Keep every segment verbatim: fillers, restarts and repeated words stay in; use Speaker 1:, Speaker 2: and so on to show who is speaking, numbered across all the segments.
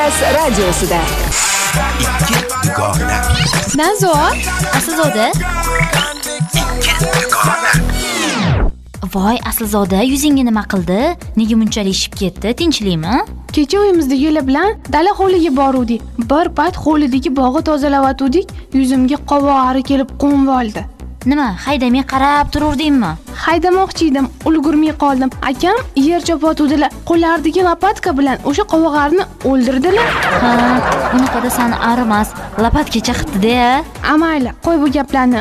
Speaker 1: Express radiosida.
Speaker 2: Ikki dugona.
Speaker 3: Nazo, Aslzoda. Voy, Aslzoda, yuzingga nima qildi? Nega bunchalik ishib ketdi? Tinchlikmi?
Speaker 4: Kecha uyimizda Yo'la bilan dala hovliga boruvdik. Bir payt hovlidagi bog'i tozalayotgandik, yuzimga qovog'ari kelib qo'nib oldi.
Speaker 3: Nima, haydamay qarab tururdingmi?
Speaker 4: Haydamoqchi edim, ulgurmay qoldim. Akam yer chopotuvdilar. Qo'llaridagi lopatka bilan o'sha qovog'arni o'ldirdilar.
Speaker 3: Ha, unaqada sani arimas, lopatka chaqibdi-da.
Speaker 4: Amayli, qo'y bu gaplarni.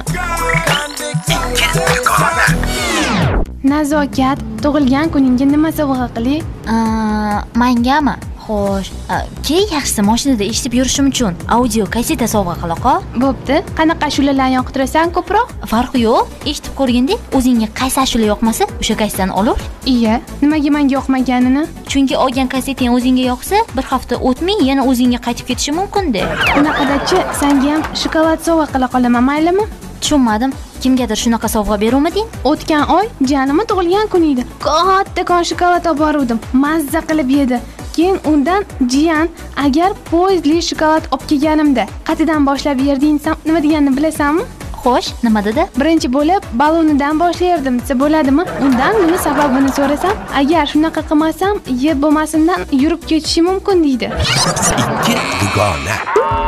Speaker 4: Nazokat, tug'ilgan kuningga nima sovg'a qiling?
Speaker 3: Mangami? Xo'sh, keyin yaxshisi mashinada eshitib yurishim uchun audio kasseta sovg'a qila-qo.
Speaker 4: Bo'pti. Qanaqa ashulalarni yoqtirasan ko'proq?
Speaker 3: Farqi yo'q. Eshitib ko'rgandek, o'zingga qaysi ashula yoqmasa, o'sha kassetani olur.
Speaker 4: Iya, nimaga menga yoqmaganini?
Speaker 3: Chunki olgan kassetang o'zingga yoqsa, bir hafta o'tmay yana o'zingga qaytib ketishi mumkin-da.
Speaker 4: Unaqadachi senga ham shokolad sovg'a qila qolaman, maylimi?
Speaker 3: Tushunmadim. Kimgadir shunaqa sovg'a beruvmiding?
Speaker 4: O'tgan oy janimni tug'ilgan kun edi. Kattakon shokolad olib bordim. Mazza qilib yedi. Keyin undan jiyan, agar poyezdli shokolad olib kelganimda qatidan boshlab yerding desam, nima deganini bilasanmi?
Speaker 3: Xo'sh, nima dedi?
Speaker 4: Birinchi bo'lib balonidan boshlardim desa bo'ladimi? Undan buni sababini so'rasam, agar shunaqa qilmasam, yeb bo'lmasimdan yurib ketishi mumkin deydi.
Speaker 2: Ikki dugona.